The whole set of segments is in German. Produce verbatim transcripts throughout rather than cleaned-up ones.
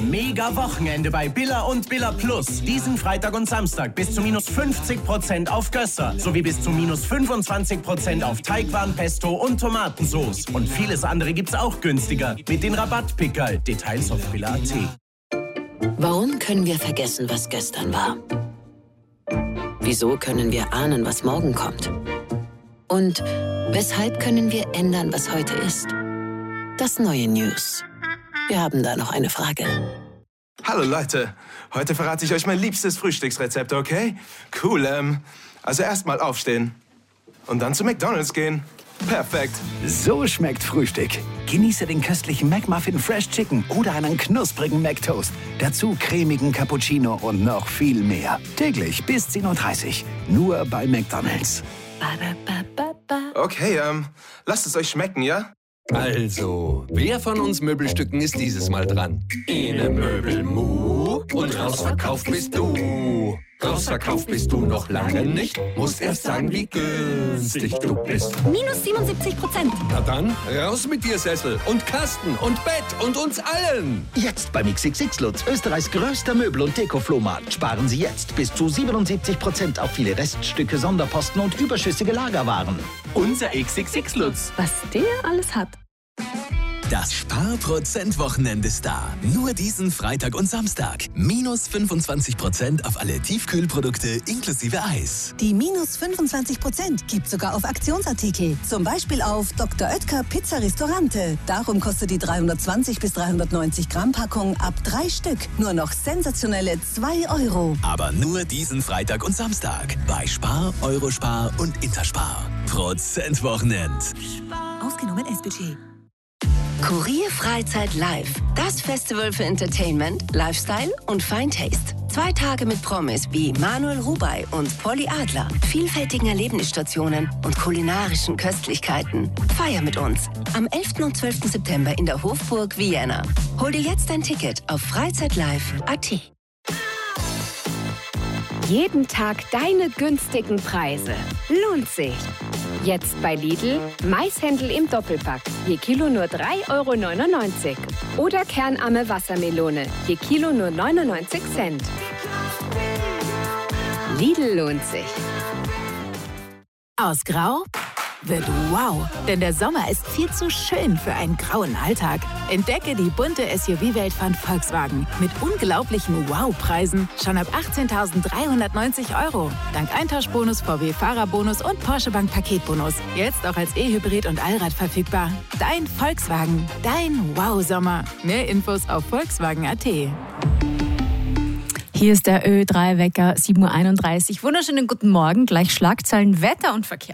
Mega Wochenende bei Billa und Billa Plus. Diesen Freitag und Samstag bis zu minus fünfzig Prozent auf Gösser. Sowie bis zu minus fünfundzwanzig Prozent auf Teigwaren, Pesto und Tomatensauce. Und vieles andere gibt's auch günstiger. Mit den Rabattpickerl. Details auf billa punkt at. Warum können wir vergessen, was gestern war? Wieso können wir ahnen, was morgen kommt? Und weshalb können wir ändern, was heute ist? Das neue News. Wir haben da noch eine Frage. Hallo Leute, heute verrate ich euch mein liebstes Frühstücksrezept, okay? Cool, ähm, also erstmal aufstehen und dann zu McDonald's gehen. Perfekt. So schmeckt Frühstück. Genieße den köstlichen McMuffin Fresh Chicken oder einen knusprigen McToast. Dazu cremigen Cappuccino und noch viel mehr. Täglich bis zehn Uhr dreißig. Nur bei McDonald's. Okay, ähm, lasst es euch schmecken, ja? Also, wer von uns Möbelstücken ist dieses Mal dran? Ene Möbelmu und rausverkauft bist du. Rausverkauft bist du noch lange nicht. Musst erst sagen, wie günstig du bist. Minus siebenundsiebzig Prozent. Na dann, raus mit dir Sessel und Kasten und Bett und uns allen. Jetzt beim X X X Lutz, Österreichs größter Möbel- und Deko-Flohmarkt. Sparen Sie jetzt bis zu siebenundsiebzig Prozent auf viele Reststücke, Sonderposten und überschüssige Lagerwaren. Unser X X X Lutz. Was der alles hat. Das Sparprozent-Wochenende ist da. Nur diesen Freitag und Samstag. Minus fünfundzwanzig Prozent auf alle Tiefkühlprodukte inklusive Eis. Die minus fünfundzwanzig Prozent gibt sogar auf Aktionsartikel. Zum Beispiel auf Doktor Oetker Pizza Ristorante. Darum kostet die dreihundertzwanzig bis dreihundertneunzig Gramm Packung ab drei Stück nur noch sensationelle zwei Euro. Aber nur diesen Freitag und Samstag. Bei Spar, Eurospar und Interspar. Prozentwochenend. Ausgenommen S-Budget. Kurier Freizeit Live. Das Festival für Entertainment, Lifestyle und Fine Taste. Zwei Tage mit Promis wie Manuel Rubey und Polly Adler, vielfältigen Erlebnisstationen und kulinarischen Köstlichkeiten. Feier mit uns am elften und zwölften September in der Hofburg Vienna. Hol dir jetzt ein Ticket auf freizeitlive punkt at. Jeden Tag deine günstigen Preise. Lohnt sich. Jetzt bei Lidl Maishändel im Doppelpack. Je Kilo nur drei Euro neunundneunzig. Oder kernarme Wassermelone. Je Kilo nur neunundneunzig Cent. Lidl lohnt sich. Aus Grau wird wow, denn der Sommer ist viel zu schön für einen grauen Alltag. Entdecke die bunte S U V-Welt von Volkswagen mit unglaublichen Wow-Preisen schon ab achtzehntausenddreihundertneunzig Euro. Dank Eintauschbonus, V W-Fahrerbonus und Porsche Bank Paketbonus. Jetzt auch als E-Hybrid und Allrad verfügbar. Dein Volkswagen, dein Wow-Sommer. Mehr Infos auf volkswagen punkt at. Hier ist der Ö drei Wecker, sieben Uhr einunddreißig. Wunderschönen guten Morgen, gleich Schlagzeilen, Wetter und Verkehr.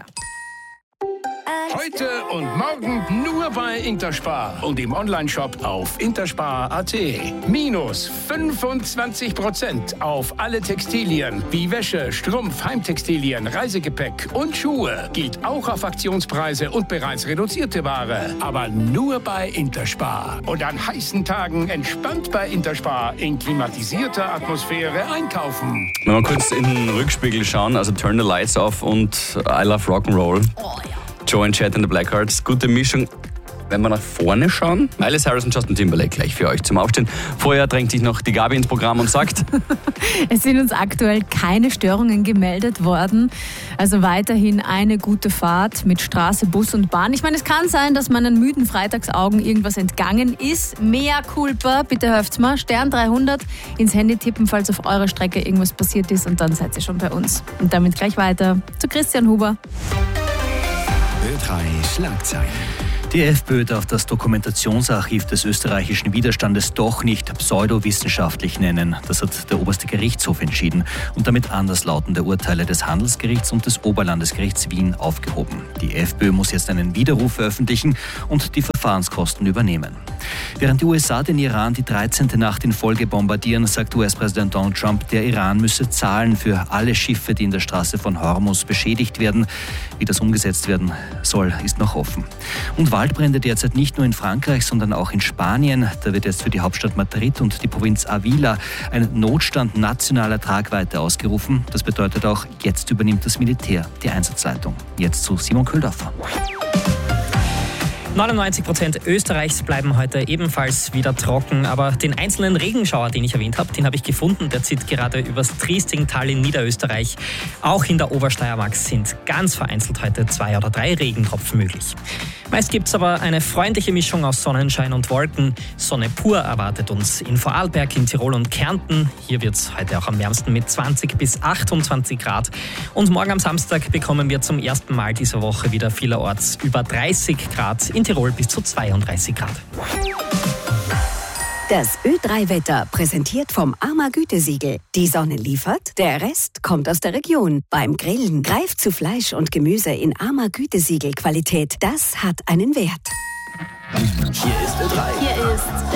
Heute und morgen nur bei Interspar und im Onlineshop auf interspar punkt at. Minus fünfundzwanzig Prozent auf alle Textilien wie Wäsche, Strumpf, Heimtextilien, Reisegepäck und Schuhe. Geht auch auf Aktionspreise und bereits reduzierte Ware. Aber nur bei Interspar. Und an heißen Tagen entspannt bei Interspar in klimatisierter Atmosphäre einkaufen. Wenn wir kurz in den Rückspiegel schauen, also Turn the Lights Off und I Love Rock'n'Roll. Oh ja. Joe and Chad and the Blackhearts, gute Mischung. Wenn wir nach vorne schauen, Miley Cyrus und Justin Timberlake gleich für euch zum Aufstehen. Vorher drängt sich noch die Gabi ins Programm und sagt... Es sind uns aktuell keine Störungen gemeldet worden. Also weiterhin eine gute Fahrt mit Straße, Bus und Bahn. Ich meine, es kann sein, dass meinen müden Freitagsaugen irgendwas entgangen ist. Mea culpa, bitte helft's mal. Stern dreihundert ins Handy tippen, falls auf eurer Strecke irgendwas passiert ist. Und dann seid ihr schon bei uns. Und damit gleich weiter zu Christian Huber. Ö drei Schlagzeilen. Die FPÖ darf das Dokumentationsarchiv des österreichischen Widerstandes doch nicht pseudowissenschaftlich nennen. Das hat der oberste Gerichtshof entschieden und damit anderslautende Urteile des Handelsgerichts und des Oberlandesgerichts Wien aufgehoben. Die FPÖ muss jetzt einen Widerruf veröffentlichen und die Verfahrenskosten übernehmen. Während die U S A den Iran die dreizehnte Nacht in Folge bombardieren, sagt U S-Präsident Donald Trump, der Iran müsse zahlen für alle Schiffe, die in der Straße von Hormuz beschädigt werden. Wie das umgesetzt werden soll, ist noch offen. Und Waldbrände derzeit nicht nur in Frankreich, sondern auch in Spanien. Da wird jetzt für die Hauptstadt Madrid und die Provinz Avila ein Notstand nationaler Tragweite ausgerufen. Das bedeutet auch, jetzt übernimmt das Militär die Einsatzleitung. Jetzt zu Simon Köhldorfer. neunundneunzig Prozent Österreichs bleiben heute ebenfalls wieder trocken, aber den einzelnen Regenschauer, den ich erwähnt habe, den habe ich gefunden. Der zieht gerade übers Triestingtal in Niederösterreich. Auch in der Obersteiermark sind ganz vereinzelt heute zwei oder drei Regentropfen möglich. Meist gibt es aber eine freundliche Mischung aus Sonnenschein und Wolken. Sonne pur erwartet uns in Vorarlberg, in Tirol und Kärnten. Hier wird es heute auch am wärmsten mit zwanzig bis achtundzwanzig Grad. Und morgen am Samstag bekommen wir zum ersten Mal dieser Woche wieder vielerorts über dreißig Grad, in Tirol bis zu zweiunddreißig Grad. Das Ö drei Wetter präsentiert vom AMA Gütesiegel. Die Sonne liefert, der Rest kommt aus der Region. Beim Grillen greift zu Fleisch und Gemüse in AMA Gütesiegel Qualität. Das hat einen Wert. Hier ist Ö drei. Hier ist